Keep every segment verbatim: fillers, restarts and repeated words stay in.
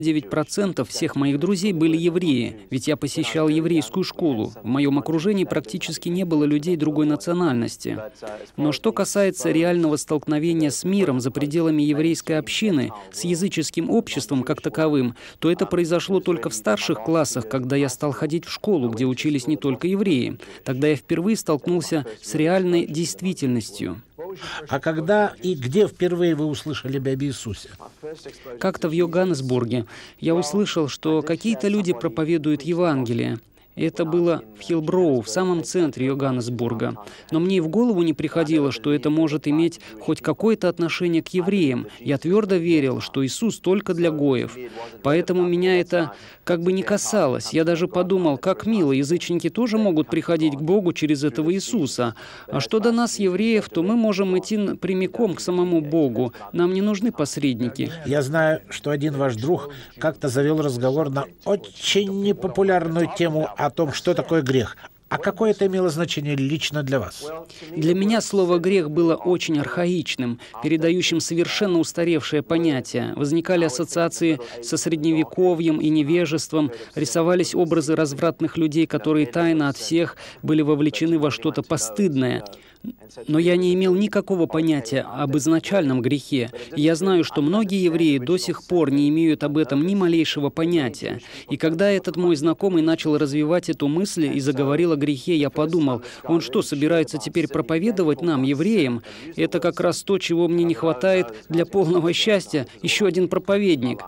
девять процентов всех моих друзей были евреи, ведь я посещал еврейскую школу. В моем окружении практически не было людей другой национальности. Но что касается реального столкновения с миром за пределами еврейской общины, с языческим обществом как таковым, то это произошло только в старших классах, когда я стал ходить в школу, где учились не только евреи. Тогда я впервые столкнулся с реальной действительностью. А когда и где впервые вы услышали об Иисусе? Как-то в Йоганнесбурге я услышал, что какие-то люди проповедуют Евангелие. Это было в Хиллброу, в самом центре Йоганнесбурга. Но мне и в голову не приходило, что это может иметь хоть какое-то отношение к евреям. Я твердо верил, что Иисус только для гоев. Поэтому меня это как бы не касалось. Я даже подумал, как мило, язычники тоже могут приходить к Богу через этого Иисуса. А что до нас, евреев, то мы можем идти прямиком к самому Богу. Нам не нужны посредники. Я знаю, что один ваш друг как-то завел разговор на очень непопулярную тему о том, что такое грех. А какое это имело значение лично для вас? Для меня слово «грех» было очень архаичным, передающим совершенно устаревшее понятие. Возникали ассоциации со средневековьем и невежеством, рисовались образы развратных людей, которые тайно от всех были вовлечены во что-то постыдное. Но я не имел никакого понятия об изначальном грехе. И я знаю, что многие евреи до сих пор не имеют об этом ни малейшего понятия. И когда этот мой знакомый начал развивать эту мысль и заговорил о грехе, я подумал, он что, собирается теперь проповедовать нам, евреям? Это как раз то, чего мне не хватает для полного счастья, еще один проповедник.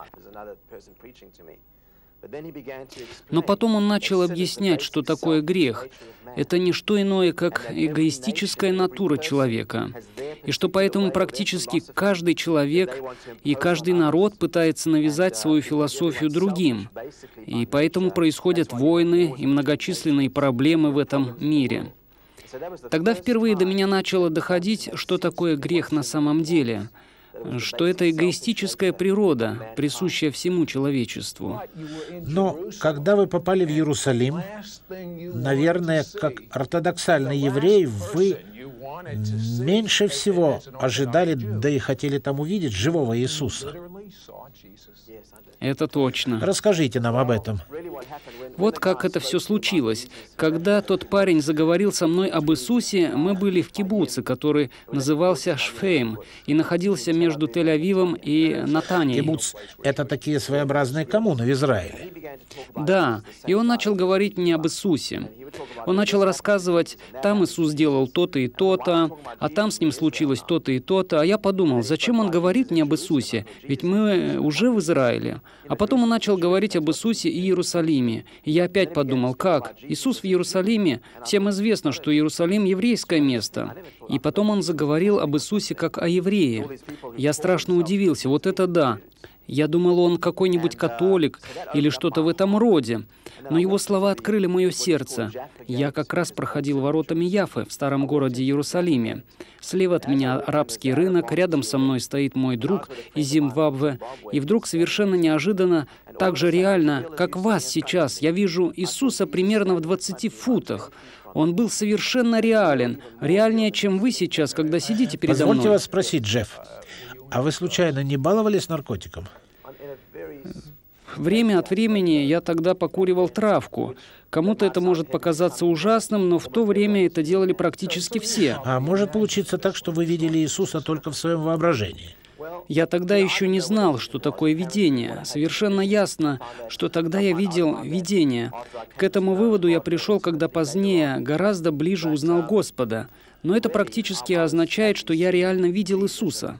Но потом он начал объяснять, что такое грех. Это не что иное, как эгоистическая натура человека. И что поэтому практически каждый человек и каждый народ пытается навязать свою философию другим. И поэтому происходят войны и многочисленные проблемы в этом мире. Тогда впервые до меня начало доходить, что такое грех на самом деле. Что это эгоистическая природа, присущая всему человечеству. Но когда вы попали в Иерусалим, наверное, как ортодоксальный еврей, вы меньше всего ожидали, да и хотели там увидеть живого Иисуса. Это точно. Расскажите нам об этом. Вот как это все случилось. Когда тот парень заговорил со мной об Иисусе, мы были в кибуце, который назывался Шфейм, и находился между Тель-Авивом и Натанией. Кибуц — это такие своеобразные коммуны в Израиле. Да, и он начал говорить мне об Иисусе. Он начал рассказывать, там Иисус делал то-то и то-то, а там с ним случилось то-то и то-то. А я подумал, зачем он говорит мне об Иисусе? Ведь мы уже в Израиле. А потом он начал говорить об Иисусе и Иерусалиме. И я опять подумал, как? Иисус в Иерусалиме? Всем известно, что Иерусалим — еврейское место. И потом он заговорил об Иисусе как о еврее. Я страшно удивился, вот это да. Я думал, он какой-нибудь католик или что-то в этом роде. Но его слова открыли мое сердце. Я как раз проходил воротами Яффы в старом городе Иерусалиме. Слева от меня арабский рынок, рядом со мной стоит мой друг из Зимбабве. И вдруг совершенно неожиданно, так же реально, как вас сейчас, я вижу Иисуса примерно в двадцати футах. Он был совершенно реален, реальнее, чем вы сейчас, когда сидите передо мной. Позвольте вас спросить, Джефф, а вы случайно не баловались наркотиком? Время от времени я тогда покуривал травку. Кому-то это может показаться ужасным, но в то время это делали практически все. А может получиться так, что вы видели Иисуса только в своем воображении? Я тогда еще не знал, что такое видение. Совершенно ясно, что тогда я видел видение. К этому выводу я пришел, когда позднее гораздо ближе узнал Господа. Но это практически означает, что я реально видел Иисуса.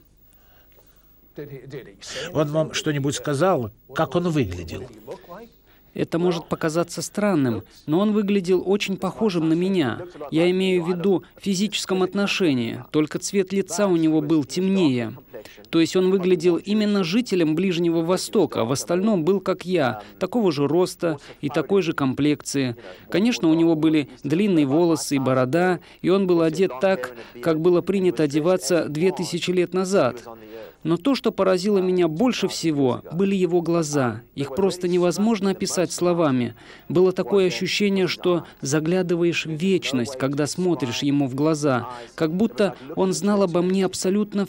Он вам что-нибудь сказал, как он выглядел? Это может показаться странным, но он выглядел очень похожим на меня. Я имею в виду в физическом отношении, только цвет лица у него был темнее. То есть он выглядел именно жителем Ближнего Востока, а в остальном был как я, такого же роста и такой же комплекции. Конечно, у него были длинные волосы и борода, и он был одет так, как было принято одеваться две тысячи лет назад. Но то, что поразило меня больше всего, были его глаза. Их просто невозможно описать словами. Было такое ощущение, что заглядываешь в вечность, когда смотришь ему в глаза, как будто он знал обо мне абсолютно